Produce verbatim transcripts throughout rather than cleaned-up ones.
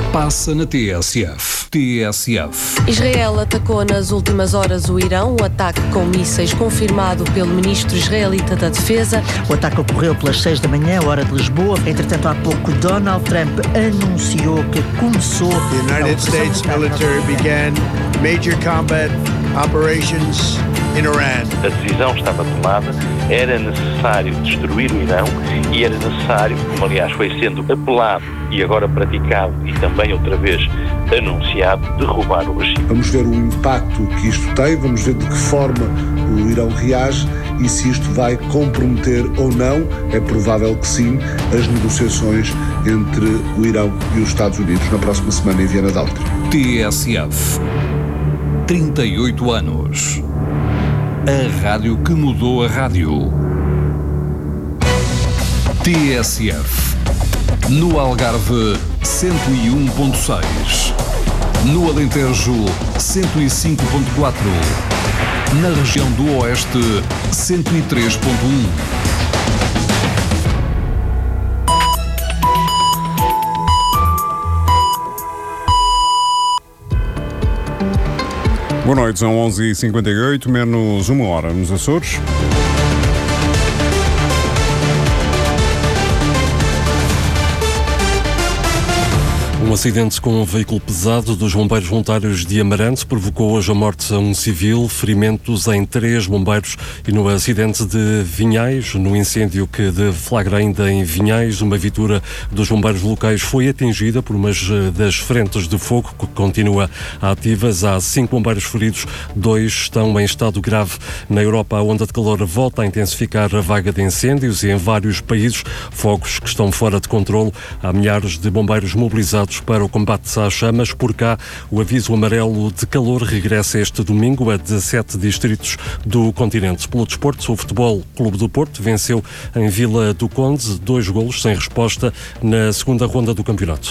passa na T S F. T S F. Israel atacou nas últimas horas o Irão. O ataque com mísseis confirmado pelo ministro israelita da Defesa. O ataque ocorreu pelas seis da manhã, hora de Lisboa. Entretanto, há pouco, Donald Trump anunciou que começou... The United States military began major combat operations in Iran. A decisão estava tomada, era necessário destruir o Irão e era necessário, como aliás foi sendo apelado e agora praticado e também outra vez anunciado, derrubar o regime. Vamos ver o impacto que isto tem, vamos ver de que forma o Irão reage e se isto vai comprometer ou não, é provável que sim, as negociações entre o Irão e os Estados Unidos na próxima semana em Viena da Áustria. T S F. trinta e oito anos. A rádio que mudou a rádio. T S F. No Algarve, cento e um ponto seis. No Alentejo, cento e cinco ponto quatro. Na região do Oeste, cento e três ponto um. Boa noite, são onze e cinquenta e oito, menos uma hora nos Açores. Um acidente com um veículo pesado dos bombeiros voluntários de Amarante provocou hoje a morte a um civil, ferimentos em três bombeiros e no acidente de Vinhais, no incêndio que deflagra ainda em Vinhais, uma viatura dos bombeiros locais foi atingida por uma das frentes de fogo que continua ativas. Há cinco bombeiros feridos, dois estão em estado grave. Na Europa, a onda de calor volta a intensificar a vaga de incêndios e em vários países, fogos que estão fora de controlo. Há milhares de bombeiros mobilizados para o combate às chamas. Por cá, o aviso amarelo de calor regressa este domingo a dezassete distritos do continente. Pelo desporto, o Futebol Clube do Porto venceu em Vila do Conde dois golos sem resposta na segunda ronda do campeonato.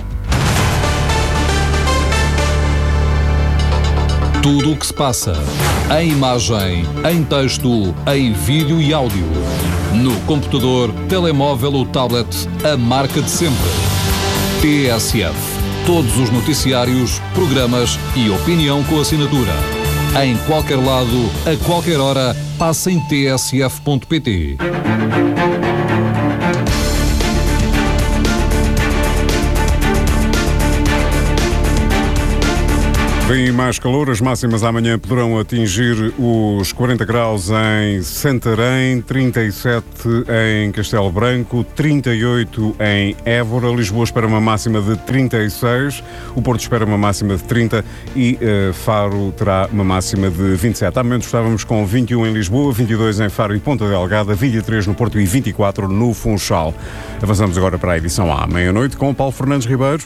Tudo o que se passa, em imagem, em texto, em vídeo e áudio. No computador, telemóvel ou tablet, a marca de sempre. T S F. Todos os noticiários, programas e opinião com assinatura. Em qualquer lado, a qualquer hora, passa em t s f ponto p t. Vem mais calor, as máximas amanhã poderão atingir os quarenta graus em Santarém, trinta e sete em Castelo Branco, trinta e oito em Évora, Lisboa espera uma máxima de trinta e seis, o Porto espera uma máxima de trinta e uh, Faro terá uma máxima de vinte e sete. Há momentos estávamos com vinte e um em Lisboa, vinte e dois em Faro e Ponta Delgada, vinte e três no Porto e vinte e quatro no Funchal. Avançamos agora para a edição à meia-noite com Paulo Fernandes Ribeiro.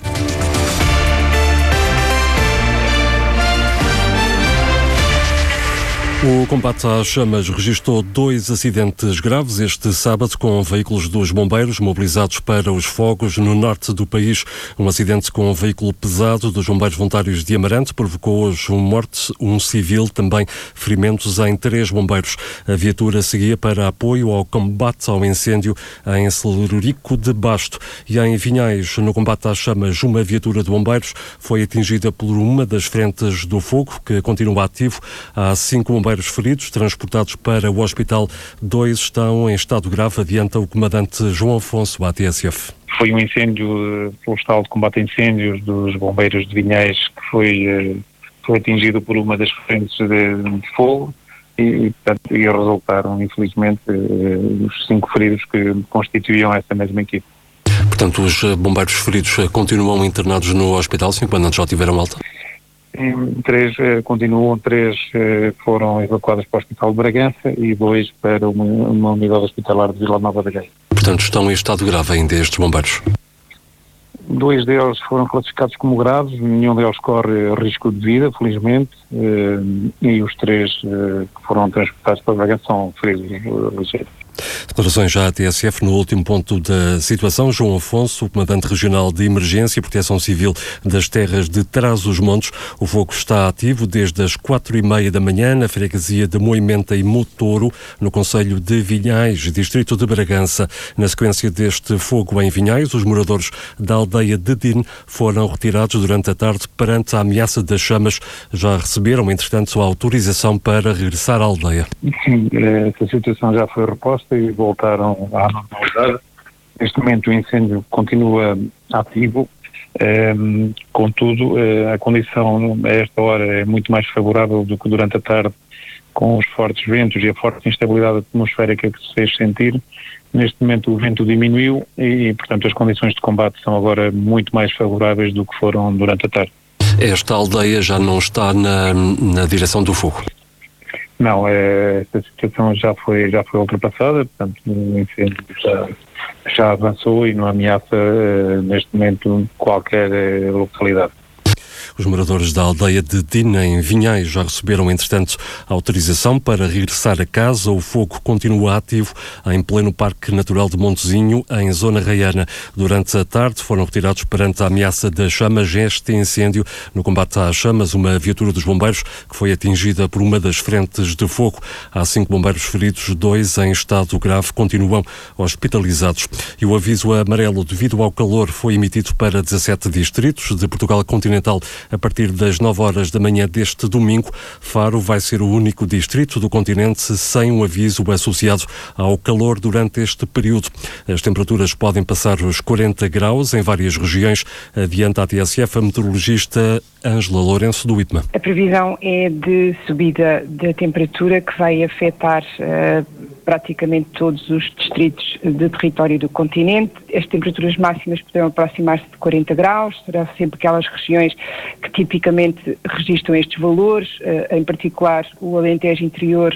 O combate às chamas registrou dois acidentes graves este sábado com veículos dos bombeiros mobilizados para os fogos no norte do país. Um acidente com um veículo pesado dos bombeiros voluntários de Amarante provocou hoje uma morte, um civil, também ferimentos em três bombeiros. A viatura seguia para apoio ao combate ao incêndio em Celurico de Basto. E em Vinhais, no combate às chamas, uma viatura de bombeiros foi atingida por uma das frentes do fogo, que continua ativo. Há cinco bombeiros feridos, transportados para o hospital. Dois estão em estado grave, adianta o comandante João Afonso, à T S F. Foi um incêndio florestal de combate a incêndios dos bombeiros de Vinhais que foi, foi atingido por uma das frentes de, de fogo e, portanto, e resultaram, infelizmente, os cinco feridos que constituíam essa mesma equipe. Portanto, os bombeiros feridos continuam internados no hospital, cinco comandante já tiveram alta? Três eh, continuam, três eh, foram evacuados para o Hospital de Bragança e dois para uma, uma unidade hospitalar de Vila Nova da Gaia. Portanto, estão em estado grave ainda estes bombeiros? Dois deles foram classificados como graves, nenhum deles corre risco de vida, felizmente, eh, e os três eh, que foram transportados para Bragança são feridos ligeiros. Declarações já à T S F no último ponto da situação. João Afonso, comandante regional de Emergência e Proteção Civil das terras de Trás-os-Montes. O fogo está ativo desde as quatro e meia da manhã na freguesia de Moimenta e Motoro, no concelho de Vinhais, distrito de Bragança. Na sequência deste fogo em Vinhais, os moradores da aldeia de Dine foram retirados durante a tarde perante a ameaça das chamas. Já receberam, entretanto, a autorização para regressar à aldeia. Sim, essa situação já foi reposta e voltaram à normalidade. Neste momento o incêndio continua ativo, um, contudo a condição a esta hora é muito mais favorável do que durante a tarde, com os fortes ventos e a forte instabilidade atmosférica que se fez sentir. Neste momento o vento diminuiu e, portanto, as condições de combate são agora muito mais favoráveis do que foram durante a tarde. Esta aldeia já não está na, na direção do fogo? Não, esta situação já foi, já foi ultrapassada, portanto o incêndio já, já avançou e não ameaça neste momento qualquer localidade. Os moradores da aldeia de Dina, em Vinhais, já receberam, entretanto, a autorização para regressar a casa. O fogo continua ativo em pleno Parque Natural de Montezinho, em zona raiana. Durante a tarde foram retirados perante a ameaça das chamas. Este incêndio, no combate às chamas, uma viatura dos bombeiros que foi atingida por uma das frentes de fogo. Há cinco bombeiros feridos, dois em estado grave, continuam hospitalizados. E o aviso amarelo devido ao calor foi emitido para dezassete distritos de Portugal continental. A partir das nove horas da manhã deste domingo, Faro vai ser o único distrito do continente sem um aviso associado ao calor durante este período. As temperaturas podem passar os quarenta graus em várias regiões. Adianta a T S F a meteorologista Ângela Lourenço, do I P M A. A previsão é de subida da temperatura que vai afetar uh, praticamente todos os distritos de território do continente. As temperaturas máximas poderão aproximar-se de quarenta graus, serão sempre aquelas regiões que tipicamente registram estes valores, uh, em particular o Alentejo interior,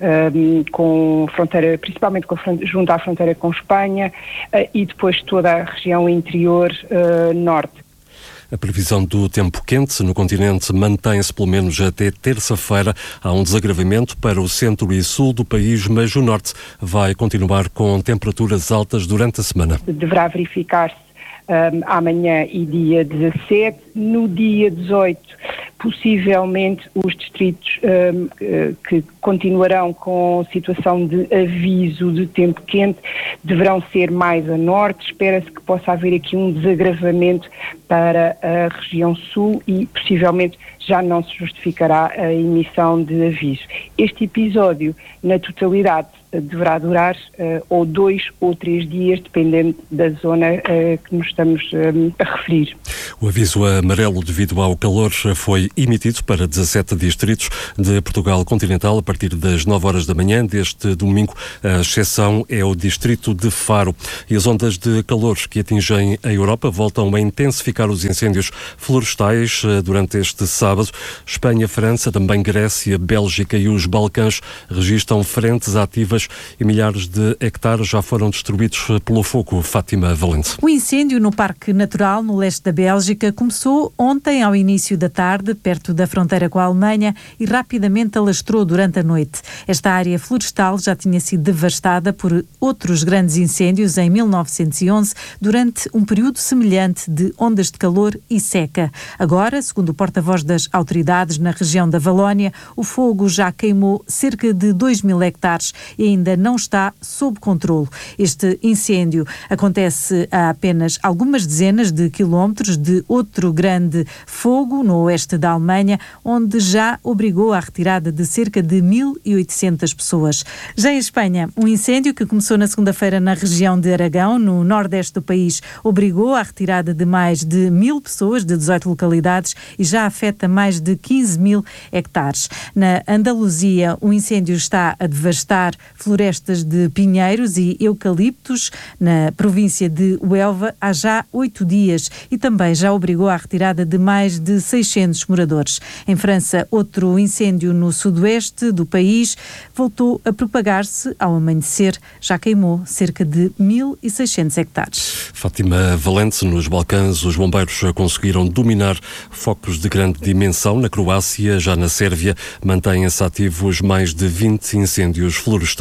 uh, com fronteira, principalmente com, junto à fronteira com Espanha, uh, e depois toda a região interior uh, norte. A previsão do tempo quente no continente mantém-se pelo menos até terça-feira. Há um desagravamento para o centro e sul do país, mas o norte vai continuar com temperaturas altas durante a semana. Deverá verificar-se um, amanhã e dia dezassete. No dia dezoito, possivelmente os distritos um, que continuarão com situação de aviso de tempo quente deverão ser mais a norte. Espera-se que possa haver aqui um desagravamento para a região sul e possivelmente já não se justificará a emissão de aviso. Este episódio, na totalidade, deverá durar uh, ou dois ou três dias, dependendo da zona uh, que nos estamos um, a referir. O aviso amarelo devido ao calor foi emitido para dezassete distritos de Portugal continental a partir das nove horas da manhã deste domingo. A exceção é o distrito de Faro. E as ondas de calor que atingem a Europa voltam a intensificar os incêndios florestais durante este sábado. Espanha, França, também Grécia, Bélgica e os Balcãs registram frentes ativas e milhares de hectares já foram destruídos pelo fogo. Fátima Valente. O incêndio no Parque Natural, no leste da Bélgica, começou ontem ao início da tarde, perto da fronteira com a Alemanha, e rapidamente alastrou durante a noite. Esta área florestal já tinha sido devastada por outros grandes incêndios em mil novecentos e onze, durante um período semelhante de ondas de calor e seca. Agora, segundo o porta-voz das autoridades na região da Valónia, o fogo já queimou cerca de dois mil hectares e ainda não está sob controlo. Este incêndio acontece a apenas algumas dezenas de quilómetros de outro grande fogo no oeste da Alemanha, onde já obrigou à retirada de cerca de mil e oitocentas pessoas. Já em Espanha, um incêndio que começou na segunda-feira na região de Aragão, no nordeste do país, obrigou à retirada de mais de mil pessoas de dezoito localidades e já afeta mais de quinze mil hectares. Na Andaluzia, o incêndio está a devastar florestas de pinheiros e eucaliptos na província de Huelva há já oito dias e também já obrigou à retirada de mais de seiscentos moradores. Em França, outro incêndio no sudoeste do país voltou a propagar-se ao amanhecer, já queimou cerca de mil e seiscentos hectares. Fátima Valente, nos Balcãs, os bombeiros conseguiram dominar focos de grande dimensão. Na Croácia, já na Sérvia, mantêm-se ativos mais de vinte incêndios florestais.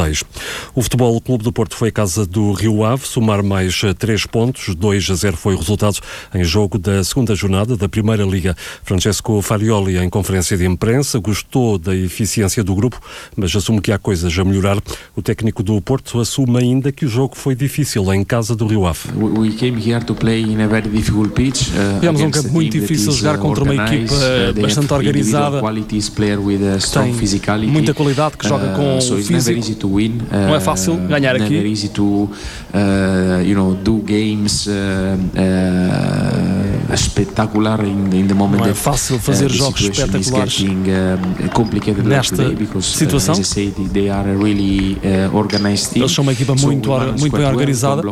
totais. O Futebol Clube do Porto foi à casa do Rio Ave somar mais três pontos. dois a zero foi o resultado em jogo da segunda jornada da Primeira Liga. Francesco Farioli, em conferência de imprensa, gostou da eficiência do grupo, mas assume que há coisas a melhorar. O técnico do Porto assume ainda que o jogo foi difícil em casa do Rio Ave. Tivemos um campo muito difícil, jogar contra uma equipa bastante organizada, que tem muita qualidade, que joga com o físico. Não é fácil ganhar aqui. Não é fácil fazer jogos espetaculares nesta situação. Eles são uma equipa muito, muito bem organizada.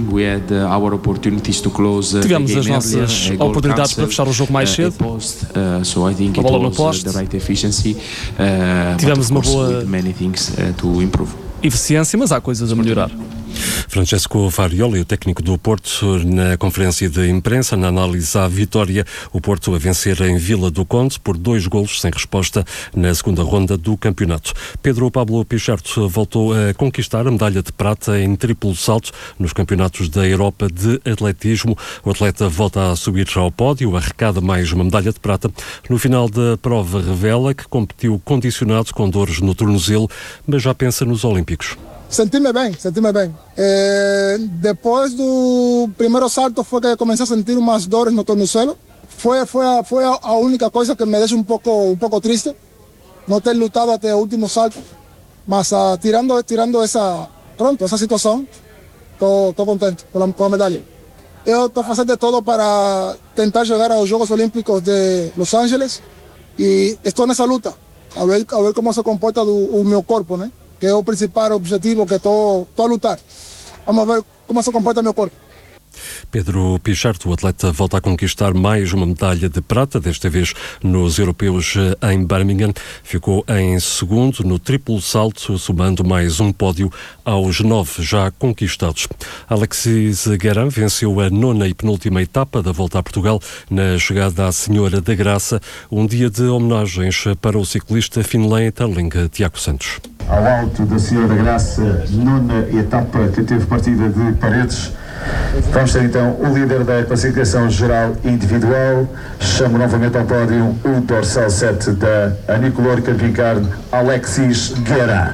Tivemos as nossas oportunidades para fechar o jogo mais cedo. A bola no poste. Tivemos uma boa eficiência, mas há coisas a melhorar. Francesco Farioli, o técnico do Porto, na conferência de imprensa, na análise à vitória, o Porto a vencer em Vila do Conde por dois golos sem resposta na segunda ronda do campeonato. Pedro Pablo Pichardo voltou a conquistar a medalha de prata em triplo salto nos campeonatos da Europa de atletismo. O atleta volta a subir ao pódio, arrecada mais uma medalha de prata. No final da prova revela que competiu condicionado com dores no tornozelo, mas já pensa nos Olímpicos. Senti-me bem, senti-me bem. É, depois do primeiro salto foi que eu comecei a sentir umas dores no tornozelo. Foi, foi, a, foi a única coisa que me deixa um pouco, um pouco triste, não ter lutado até o último salto. Mas uh, tirando, tirando essa, pronto, essa situação, estou contente com a, com a medalha. Eu estou fazendo de todo para tentar chegar aos Jogos Olímpicos de Los Angeles e estou nessa luta, a ver, a ver como se comporta do, o meu corpo, né? Que é o principal objetivo que estou a lutar. Vamos ver como se comporta meu corpo. Pedro Pichardo, o atleta, volta a conquistar mais uma medalha de prata, desta vez nos europeus em Birmingham. Ficou em segundo no triplo salto, somando mais um pódio aos nove já conquistados. Alexis Guerin venceu a nona e penúltima etapa da Volta a Portugal na chegada à Senhora da Graça, um dia de homenagens para o ciclista finlândia Tiago Santos. Ao alto da Senhora da Graça, nona etapa que teve partida de Paredes. Vamos ter então o líder da classificação geral individual. Chamo novamente ao pódio o dorsal sete da Anicolor Camping Carne, Alexis Guerin.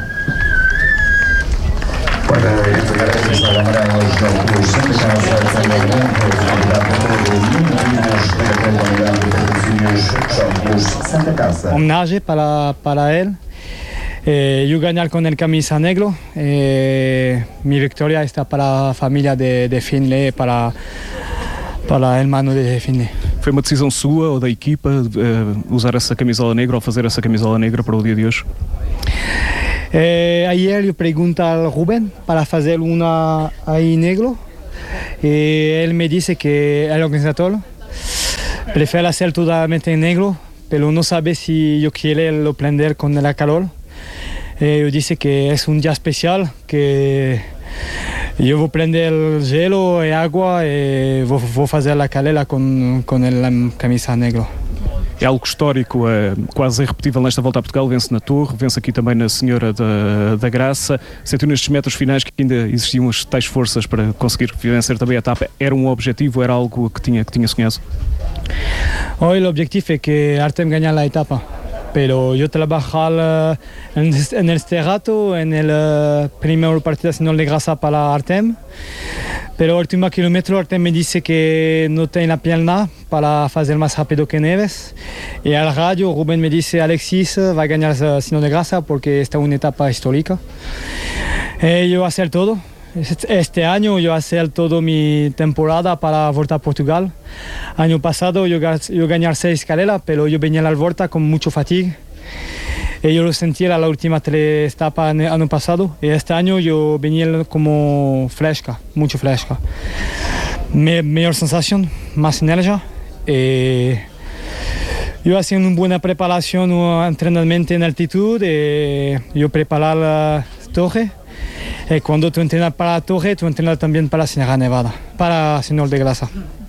Para entregar a camiseta amarela ao Clube Santa Casa, também o Santa Casa. Homenagem para, para ele. Eh, yo ganar con el camisa negro, eh, mi victoria está para a família de, de Finlay, para, para o hermano de Finlay. Foi uma decisão sua ou da equipa uh, usar essa camisola negra ou fazer essa camisola negra para o dia de hoje? Eh, ayer eu perguntei ao Rubén para fazer uma aí negro e ele me disse que el organizador prefere hacer totalmente en negro, pero no sabe si yo quiero prender con el calor. Eu disse que é um dia especial, que eu vou prender gelo e água e vou, vou fazer a calela com, com a camisa negra. É algo histórico, é quase irrepetível nesta Volta a Portugal. Vence na Torre, vence aqui também na Senhora da, da Graça. Sentiu nestes metros finais que ainda existiam as tais forças para conseguir vencer também a etapa. Era um objetivo, era algo que tinha, que tinha sonhado? Hoje o objetivo é que Artem ganhe a etapa. Pero yo trabajar en, en este rato, en el uh, primer partido Señor de Graça para Artem. Pero el último kilómetro Artem me dice que no tiene la pierna para hacer más rápido que Neves. Y al radio Rubén me dice Alexis va a ganar Señor de Graça porque esta es una etapa histórica. Eh, yo voy a hacer todo. Este año yo voy a hacer toda mi temporada para Volta a Portugal. Año pasado yo, yo gané seis carreras, pero yo venía a la Volta con mucho fatiga. Y yo lo sentí en la última tres etapas el año pasado. Y este año yo venía como fresca, mucho fresca. Me, mejor sensación, más energía. Y yo haciendo una buena preparación, un entrenamiento en altitud. Y yo preparar la torre. Y cuando tú entrenas para la torre, tú entrenas también para la Sierra Nevada, para Señor de Graça.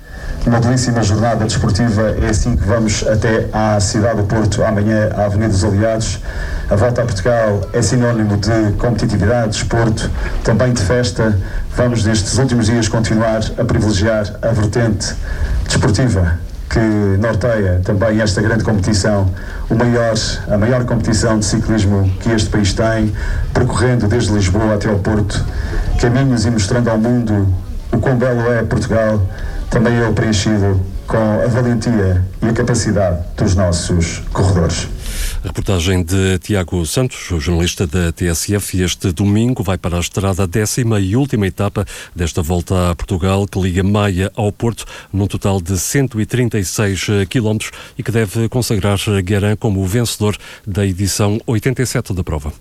uma belíssima jornada desportiva. É assim que vamos até à cidade do Porto, amanhã à Avenida dos Aliados. A volta a Portugal é sinónimo de competitividade, desporto, também de festa. Vamos nestes últimos dias continuar a privilegiar a vertente desportiva que norteia também esta grande competição, o maior, a maior competição de ciclismo que este país tem, percorrendo desde Lisboa até ao Porto, caminhos e mostrando ao mundo o quão belo é Portugal, também é preenchido com a valentia e a capacidade dos nossos corredores. A reportagem de Tiago Santos, o jornalista da T S F, e este domingo vai para a estrada a décima e última etapa desta volta a Portugal, que liga Maia ao Porto, num total de cento e trinta e seis quilómetros e que deve consagrar Guerin como o vencedor da edição oitenta e sete da prova.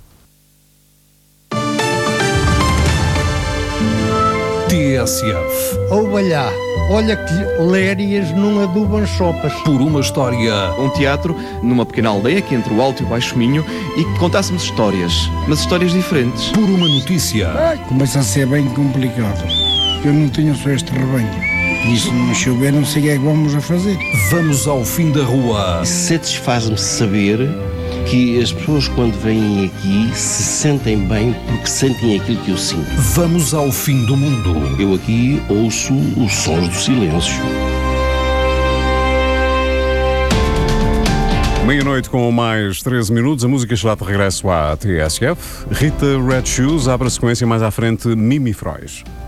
T S F. Olha, olha que lérias não adubam sopas. Por uma história. Um teatro numa pequena aldeia aqui entre o Alto e o Baixo Minho e que contássemos histórias, mas histórias diferentes. Por uma notícia. Ai, começa a ser bem complicado. Eu não tenho só este rebanho. E se não chover, não sei o que é que vamos a fazer. Vamos ao fim da rua. Satisfaz-me saber que as pessoas, quando vêm aqui, se sentem bem porque sentem aquilo que eu sinto. Vamos ao fim do mundo. Eu aqui ouço os sons do silêncio. Meia-noite com mais treze minutos, a música está de regresso à T S F. Rita Red Shoes abre a sequência mais à frente, Mimi Frois.